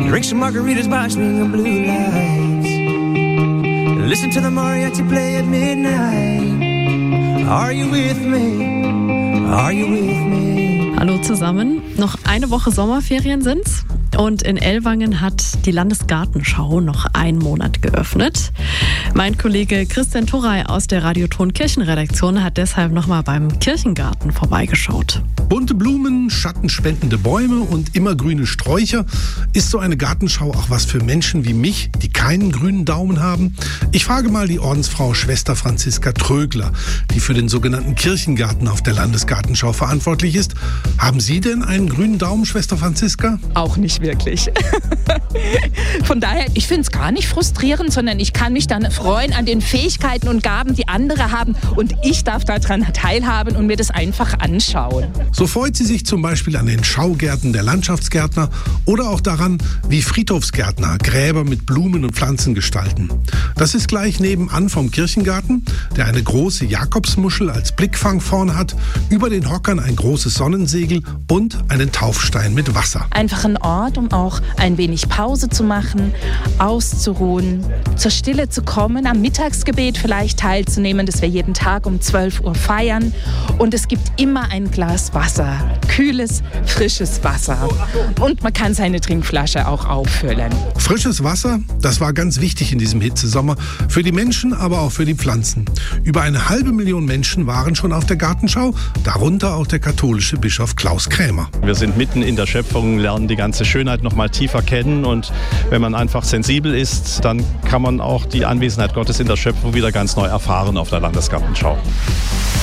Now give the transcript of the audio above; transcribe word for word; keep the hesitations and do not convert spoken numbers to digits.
Drink some margaritas by swinging blue lights. Listen to the mariachi play at midnight. Are you with me? Are you with me? Hallo zusammen. Noch eine Woche Sommerferien sind's. Und in Ellwangen hat die Landesgartenschau noch einen Monat geöffnet. Mein Kollege Christian Turrey aus der Radioton Kirchenredaktion hat deshalb nochmal beim Kirchengarten vorbeigeschaut. Bunte Blumen, schattenspendende Bäume und immergrüne Sträucher. Ist so eine Gartenschau auch was für Menschen wie mich, die keinen grünen Daumen haben? Ich frage mal die Ordensfrau Schwester Franziska Trögler, die für den sogenannten Kirchengarten auf der Landesgartenschau verantwortlich ist. Haben Sie denn einen grünen Daumen, Schwester Franziska? Auch nicht wirklich. Von daher, ich finde es gar nicht frustrierend, sondern ich kann mich dann freuen an den Fähigkeiten und Gaben, die andere haben, und ich darf daran teilhaben und mir das einfach anschauen. So freut sie sich zum Beispiel an den Schaugärten der Landschaftsgärtner oder auch daran, wie Friedhofsgärtner Gräber mit Blumen und Pflanzen gestalten. Das ist gleich nebenan vom Kirchengarten, der eine große Jakobsmuschel als Blickfang vorn hat, über den Hockern ein großes Sonnensegel und einen Taufstein mit Wasser. Einfach ein Ort, um auch ein wenig Pause zu machen, auszuruhen, zur Stille zu kommen, am Mittagsgebet vielleicht teilzunehmen, das wir jeden Tag um zwölf Uhr feiern. Und es gibt immer ein Glas Wasser, kühles, frisches Wasser. Und man kann seine Trinkflasche auch auffüllen. Frisches Wasser, das war ganz wichtig in diesem Hitzesommer, für die Menschen, aber auch für die Pflanzen. Über eine halbe Million Menschen waren schon auf der Gartenschau, darunter auch der katholische Bischof Klaus Krämer. Wir sind mitten in der Schöpfung, lernen die ganze Schönheit noch mal tiefer kennen, und wenn man einfach sensibel ist, dann kann man auch die Anwesenheit Gottes in der Schöpfung wieder ganz neu erfahren auf der Landesgartenschau.